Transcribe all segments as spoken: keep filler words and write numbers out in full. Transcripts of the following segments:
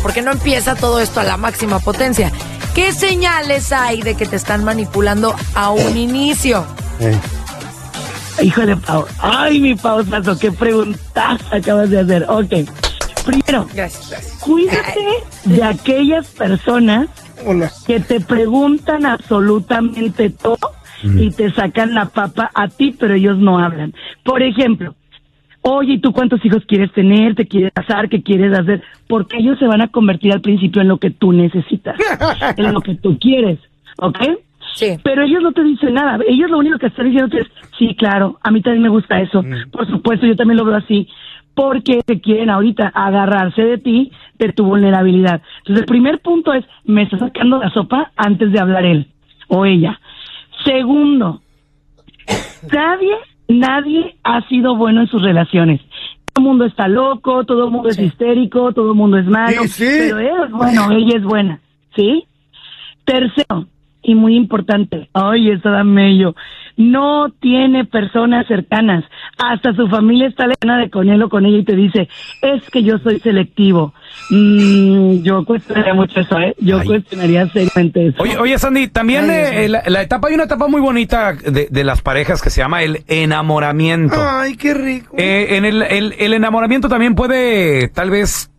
porque no empieza todo esto a la máxima potencia. ¿Qué señales hay de que te están manipulando a un inicio? Eh. Híjole, Pau. Ay, mi pausazo, qué preguntas acabas de hacer. Ok. Primero, Gracias, gracias. cuídate de aquellas personas Hola. que te preguntan absolutamente todo y te sacan la papa a ti, pero ellos no hablan. Por ejemplo, oye, ¿y tú cuántos hijos quieres tener? ¿Te quieres casar? ¿Qué quieres hacer? Porque ellos se van a convertir al principio en lo que tú necesitas, en lo que tú quieres, ¿ok? Sí. Pero ellos no te dicen nada. Ellos lo único que están diciendo es, sí, claro, a mí también me gusta eso. Mm. Por supuesto, yo también lo veo así. Porque te quieren ahorita agarrarse de ti, de tu vulnerabilidad. Entonces, el primer punto es, me está sacando la sopa antes de hablar él o ella. Segundo, nadie, nadie ha sido bueno en sus relaciones. Todo el mundo está loco, todo el mundo Sí. es histérico, todo el mundo es malo, Sí, sí. pero él es bueno, ella es buena, ¿sí? Tercero, y muy importante, ay, esto da mello, no tiene personas cercanas, hasta su familia está lejana de con él o con ella y te dice, es que yo soy selectivo. Mm, yo cuestionaría mucho eso, ¿eh? Yo Ay. cuestionaría seriamente eso. Oye, oye, Sandy, también Ay, Dios eh, mío. la, la etapa, hay una etapa muy bonita de, de las parejas que se llama el enamoramiento. Ay, qué rico. Eh, en el, el, el enamoramiento también puede, tal vez,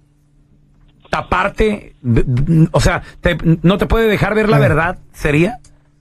taparte, d- d- o sea, te- no te puede dejar ver la Ah. verdad, ¿sería?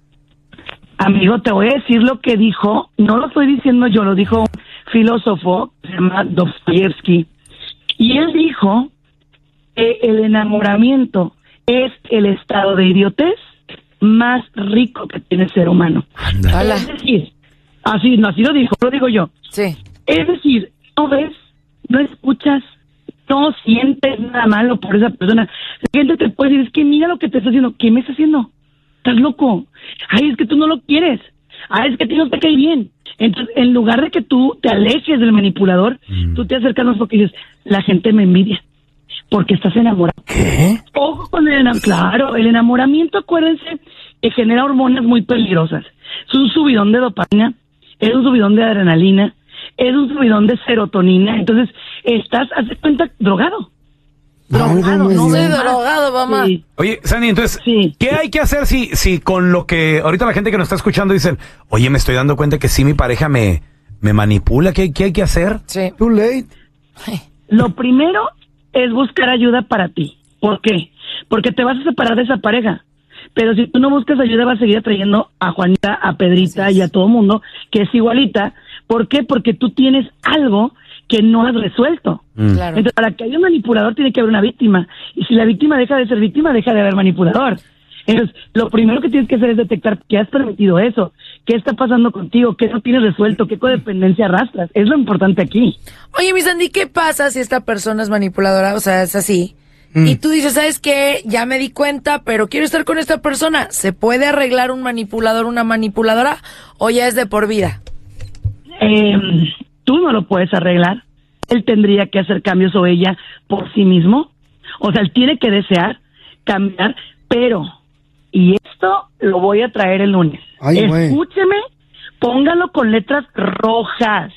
Amigo, te voy a decir lo que dijo, no lo estoy diciendo yo, lo dijo un filósofo, se llama Dostoyevsky, y él dijo que el enamoramiento es el estado de idiotez más rico que tiene el ser humano. Hola. Es decir, así, no, así lo dijo, lo digo yo. Sí. Es decir, no ves, no escuchas, no sientes nada malo por esa persona. La gente te puede decir, es que mira lo que te está haciendo. ¿Qué me está haciendo? ¿Estás loco? Ay, es que tú no lo quieres. Ay, es que a ti no te cae bien. Entonces, en lugar de que tú te alejes del manipulador, Mm. tú te acercas más porque dices, la gente me envidia, porque estás enamorado. ¿Qué? Ojo con el enamoramiento. Claro, el enamoramiento, acuérdense, que genera hormonas muy peligrosas. Es un subidón de dopamina, es un subidón de adrenalina, es un subidón de serotonina. Entonces, estás, haz de cuenta, drogado. Drogado, Válgame no Dios. Estoy ves más. drogado, mamá. Sí. Oye, Sandy, entonces, Sí. ¿qué hay que hacer si, si con lo que ahorita la gente que nos está escuchando dicen, oye, me estoy dando cuenta que sí mi pareja me, me manipula? ¿Qué, qué hay que hacer? Sí. Too late. Ay. Lo primero es buscar ayuda para ti. ¿Por qué? Porque te vas a separar de esa pareja. Pero si tú no buscas ayuda, vas a seguir atrayendo a Juanita, a Pedrita y a todo mundo que es igualita. ¿Por qué? Porque tú tienes algo que no has resuelto. Mm. Claro. Entonces, para que haya un manipulador tiene que haber una víctima. Y si la víctima deja de ser víctima, deja de haber manipulador. Entonces, lo primero que tienes que hacer es detectar que has permitido eso, qué está pasando contigo, qué no tienes resuelto, qué codependencia arrastras. Es lo importante aquí. Oye, mi Sandy, ¿qué pasa si esta persona es manipuladora? O sea, es así. Mm. Y tú dices, ¿sabes qué? Ya me di cuenta, pero quiero estar con esta persona. ¿Se puede arreglar un manipulador, una manipuladora? ¿O ya es de por vida? Eh, tú no lo puedes arreglar. Él tendría que hacer cambios o ella por sí mismo. O sea, él tiene que desear cambiar, pero, y esto lo voy a traer el lunes. Ay, güey. Escúcheme, póngalo con letras rojas.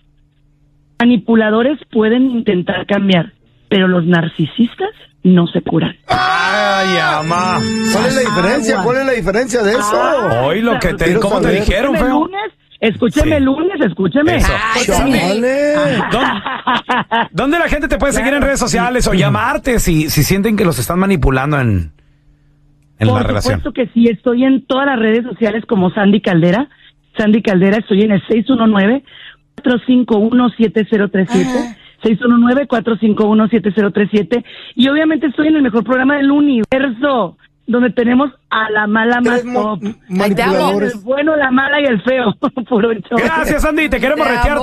Manipuladores pueden intentar cambiar, pero los narcisistas no se curan. Ay, ama. ¿Cuál es la diferencia? Agua. ¿Cuál es la diferencia de eso? Ah. Hoy lo que te, Quiero ¿cómo te saber. dijeron, Escúcheme el feo? lunes, escúcheme Sí. el lunes, escúcheme. Eso. Ay, Escúcheme. Chale. ¿Dónde, dónde la gente te puede seguir en redes sociales o llamarte si, si sienten que los están manipulando en, en Por la relación? supuesto que sí, estoy en todas las redes sociales como Sandy Caldera. Sandy Caldera, estoy en el seis uno nueve, cuatro cinco uno, siete cero tres siete. seis uno nueve, cuatro cinco uno, siete cero tres siete. Y obviamente estoy en el mejor programa del universo, donde tenemos a la mala más Tres mo- top. manipuladores. El bueno, la mala y el feo. Puro show. Gracias, Andy. Te queremos Te retear. amo.